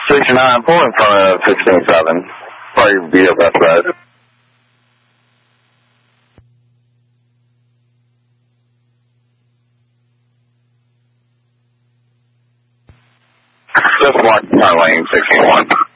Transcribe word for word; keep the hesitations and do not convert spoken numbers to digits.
sixty-nine, pull in front of sixteen seven. Probably be your best bet. Just mark turn lane sixteen one.